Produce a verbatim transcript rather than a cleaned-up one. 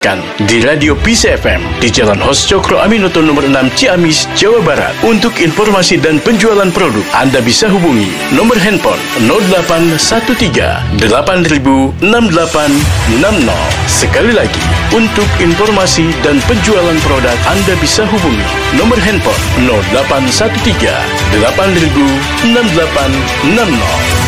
Kan di Radio Peace F M di Jalan Hos Cokro Aminoto nomor enam Ciamis, Jawa Barat. Untuk informasi dan penjualan produk, Anda bisa hubungi nomor handphone nol delapan satu tiga delapan nol enam delapan enam nol. Sekali lagi, untuk informasi dan penjualan produk, Anda bisa hubungi nomor handphone nol delapan satu tiga delapan nol enam delapan enam nol.